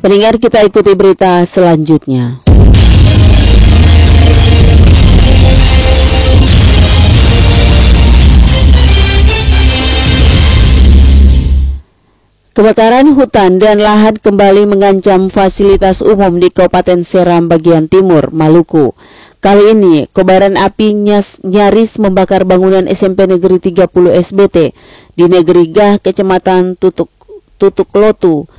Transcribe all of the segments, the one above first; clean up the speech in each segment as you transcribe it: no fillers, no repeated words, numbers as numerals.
Pendengar, kita ikuti berita selanjutnya. Kebakaran hutan dan lahan kembali mengancam fasilitas umum di Kabupaten Seram bagian timur, Maluku. Kali ini, kobaran api nyaris membakar bangunan SMP Negeri 30 SBT di Negeri Gah, Kecamatan Tutuk Lotu.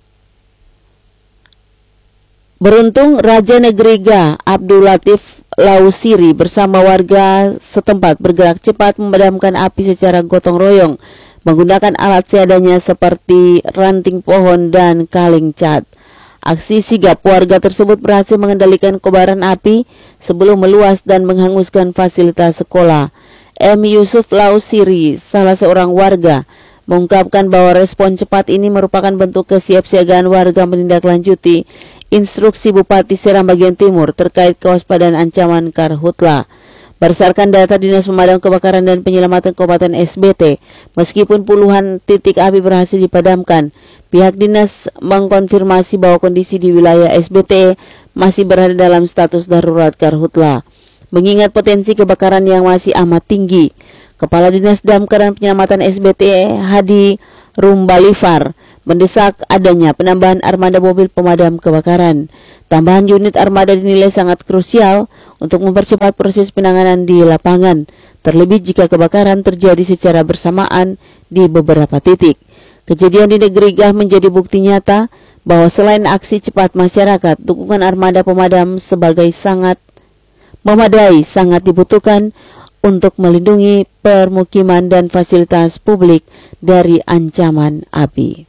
Beruntung Raja Negeri Gah, Abdul Latif Lausiri bersama warga setempat bergerak cepat memadamkan api secara gotong royong menggunakan alat seadanya seperti ranting pohon dan kaleng cat. Aksi sigap warga tersebut berhasil mengendalikan kobaran api sebelum meluas dan menghanguskan fasilitas sekolah. M. Yusuf Lausiri, salah seorang warga, mengungkapkan bahwa respon cepat ini merupakan bentuk kesiapsiagaan warga menindaklanjuti instruksi Bupati Seram bagian Timur terkait kewaspadaan ancaman karhutla. Berdasarkan data Dinas Pemadam Kebakaran dan Penyelamatan Kabupaten SBT, meskipun puluhan titik api berhasil dipadamkan, pihak dinas mengkonfirmasi bahwa kondisi di wilayah SBT masih berada dalam status darurat karhutla. Mengingat potensi kebakaran yang masih amat tinggi, Kepala Dinas Damkar dan Penyelamatan SBT Hadi Rumbalifar mendesak adanya penambahan armada mobil pemadam kebakaran. Tambahan unit armada dinilai sangat krusial untuk mempercepat proses penanganan di lapangan, terlebih jika kebakaran terjadi secara bersamaan di beberapa titik. Kejadian di Negeri Gah menjadi bukti nyata bahwa selain aksi cepat masyarakat, dukungan armada pemadam sebagai sangat memadai sangat dibutuhkan untuk melindungi permukiman dan fasilitas publik dari ancaman api.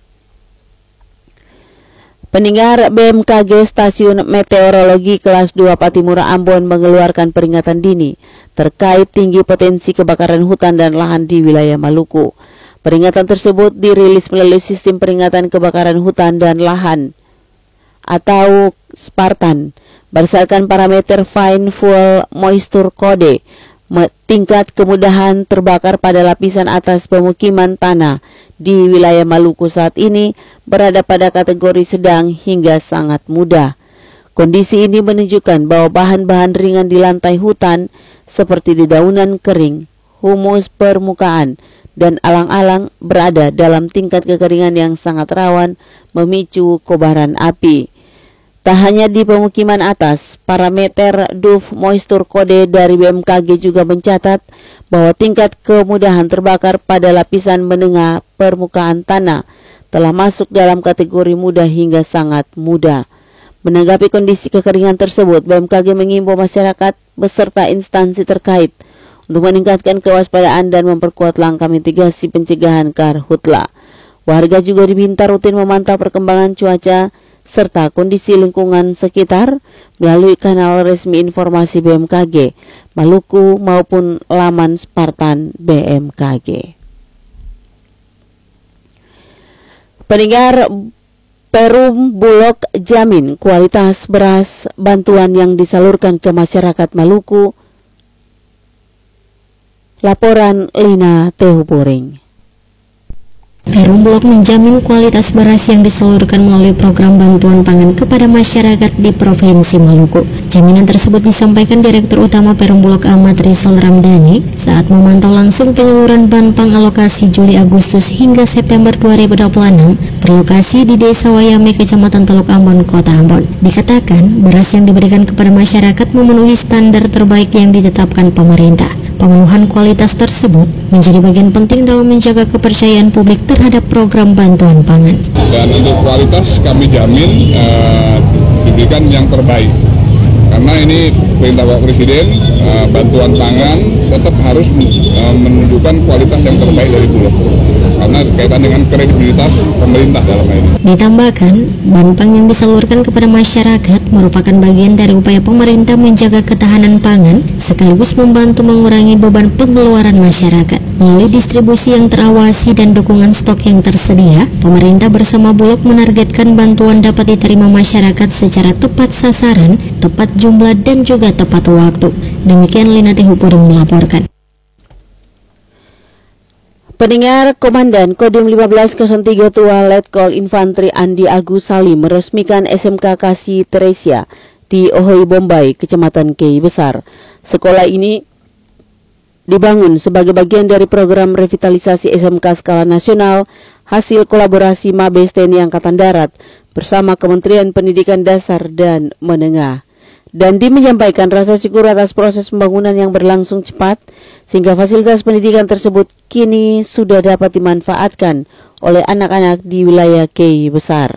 Pendengar, BMKG Stasiun Meteorologi Kelas 2 Patimura Ambon mengeluarkan peringatan dini terkait tinggi potensi kebakaran hutan dan lahan di wilayah Maluku. Peringatan tersebut dirilis melalui sistem peringatan kebakaran hutan dan lahan atau Spartan berdasarkan parameter Fine Fuel Moisture Code. Tingkat kemudahan terbakar pada lapisan atas pemukiman tanah di wilayah Maluku saat ini berada pada kategori sedang hingga sangat mudah. Kondisi ini menunjukkan bahwa bahan-bahan ringan di lantai hutan seperti dedaunan kering, humus permukaan, dan alang-alang berada dalam tingkat kekeringan yang sangat rawan memicu kobaran api. Tak hanya di pemukiman atas, parameter DUF Moisture Code dari BMKG juga mencatat bahwa tingkat kemudahan terbakar pada lapisan menengah permukaan tanah telah masuk dalam kategori mudah hingga sangat mudah. Menanggapi kondisi kekeringan tersebut, BMKG mengimbau masyarakat beserta instansi terkait untuk meningkatkan kewaspadaan dan memperkuat langkah mitigasi pencegahan karhutla. Warga juga diminta rutin memantau perkembangan cuaca serta kondisi lingkungan sekitar melalui kanal resmi informasi BMKG Maluku maupun laman Spartan BMKG. Pendengar, Perum Bulog jamin kualitas beras bantuan yang disalurkan ke masyarakat Maluku. Laporan Lina Tehupuring. Perum Bulog menjamin kualitas beras yang disalurkan melalui program bantuan pangan kepada masyarakat di Provinsi Maluku. Jaminan tersebut disampaikan Direktur Utama Perum Bulog Ahmad Rizal Ramdhani saat memantau langsung penyaluran banpang alokasi Juli Agustus hingga September 2026 berlokasi di Desa Wayame, Kecamatan Teluk Ambon, Kota Ambon. Dikatakan beras yang diberikan kepada masyarakat memenuhi standar terbaik yang ditetapkan pemerintah. Pemenuhan kualitas tersebut menjadi bagian penting dalam menjaga kepercayaan publik terhadap program bantuan pangan. Dan untuk kualitas kami jamin diberikan yang terbaik. Karena ini perintah Bapak Presiden, bantuan pangan tetap harus menunjukkan kualitas yang terbaik dari Bulog. Karena kaitan dengan kredibilitas pemerintah dalam hal ini. Ditambahkan, banpang yang disalurkan kepada masyarakat merupakan bagian dari upaya pemerintah menjaga ketahanan pangan sekaligus membantu mengurangi beban pengeluaran masyarakat. Melalui distribusi yang terawasi dan dukungan stok yang tersedia, pemerintah bersama Bulog menargetkan bantuan dapat diterima masyarakat secara tepat sasaran, tepat jumlah dan juga tepat waktu. Demikian Lina Tehupuring melaporkan. Pendengar, Komandan Kodim 1503 Tua Letkol Infantri Andi Agus Salim meresmikan SMK Kasih Teresia di Ohoi Bombay, Kecamatan Kei Besar. Sekolah ini dibangun sebagai bagian dari program revitalisasi SMK skala nasional hasil kolaborasi Mabes TNI Angkatan Darat bersama Kementerian Pendidikan Dasar dan Menengah. Dandi menyampaikan rasa syukur atas proses pembangunan yang berlangsung cepat sehingga fasilitas pendidikan tersebut kini sudah dapat dimanfaatkan oleh anak-anak di wilayah Kei Besar.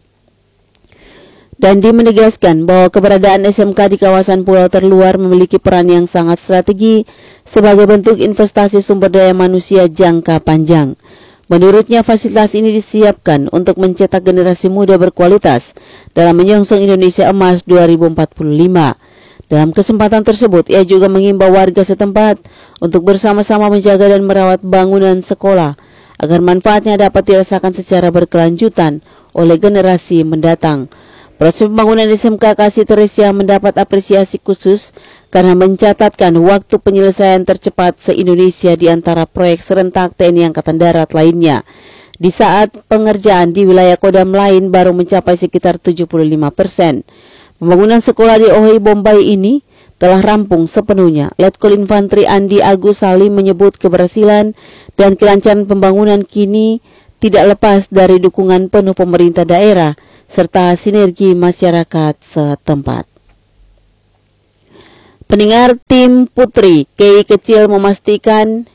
Dandi menegaskan bahwa keberadaan SMK di kawasan pulau terluar memiliki peran yang sangat strategi sebagai bentuk investasi sumber daya manusia jangka panjang. Menurutnya, fasilitas ini disiapkan untuk mencetak generasi muda berkualitas dalam menyongsong Indonesia Emas 2045. Dalam kesempatan tersebut, ia juga mengimbau warga setempat untuk bersama-sama menjaga dan merawat bangunan sekolah agar manfaatnya dapat dirasakan secara berkelanjutan oleh generasi mendatang. Proses pembangunan SMK Kasih Teresia mendapat apresiasi khusus karena mencatatkan waktu penyelesaian tercepat se-Indonesia di antara proyek serentak TNI Angkatan Darat lainnya. Di saat pengerjaan di wilayah Kodam lain baru mencapai sekitar 75%. Pembangunan sekolah di Ohoi Bombay ini telah rampung sepenuhnya. Letkol Infantri Andi Agus Salim menyebut keberhasilan dan kelancaran pembangunan kini tidak lepas dari dukungan penuh pemerintah daerah serta sinergi masyarakat setempat. Pendengar, tim putri Kei Kecil memastikan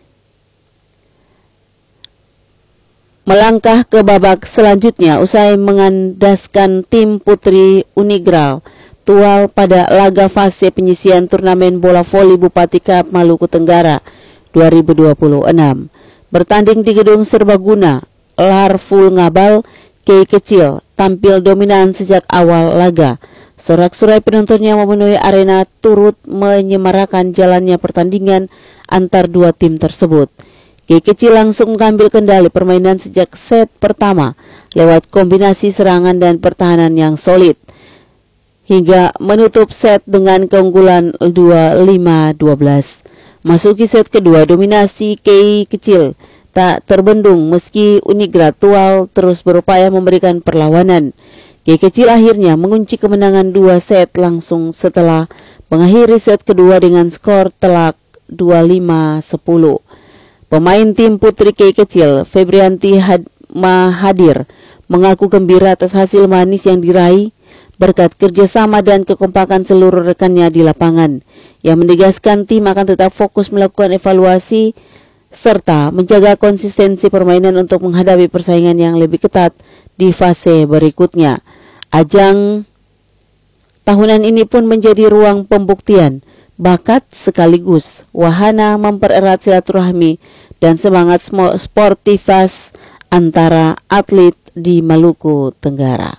melangkah ke babak selanjutnya usai mengandaskan tim putri Unigral Tual pada laga fase penyisian turnamen bola voli Bupati Cup Maluku Tenggara 2026. Bertanding di Gedung Serbaguna, Larful Ngabal, Kei Kecil tampil dominan sejak awal laga. Sorak-sorai penontonnya memenuhi arena turut menyemarakan jalannya pertandingan antar dua tim tersebut. Kei Kecil langsung mengambil kendali permainan sejak set pertama lewat kombinasi serangan dan pertahanan yang solid hingga menutup set dengan keunggulan 25-12. Masuki set kedua, dominasi Kei Kecil tak terbendung meski Unigral Tual terus berupaya memberikan perlawanan. Kei Kecil akhirnya mengunci kemenangan 2 set langsung setelah mengakhiri set kedua dengan skor telak 25-10. Pemain tim putri Kei Kecil, Febrianti Mahadir, mengaku gembira atas hasil manis yang diraih berkat kerjasama dan kekompakan seluruh rekannya di lapangan. Yang menegaskan tim akan tetap fokus melakukan evaluasi serta menjaga konsistensi permainan untuk menghadapi persaingan yang lebih ketat di fase berikutnya. Ajang tahunan ini pun menjadi ruang pembuktian bakat sekaligus wahana mempererat silaturahmi dan semangat sportivitas antara atlet di Maluku Tenggara.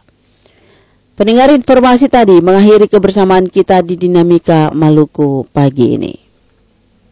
Pendengar, informasi tadi mengakhiri kebersamaan kita di Dinamika Maluku pagi ini.